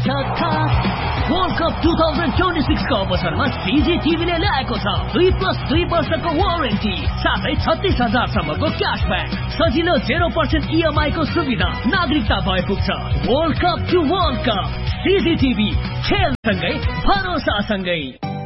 world cup 2026 को अवसरमा CGTV ले ल्याएको छ 2+2 वर्षको वारेन्टी साथै 36,000 सम्मको क्याशब्याक सजिलो 0% EMI को सुविधा नागरिकता भए पुग्छ world cup to world cup CGTV खेलसँगै भरोसासँगै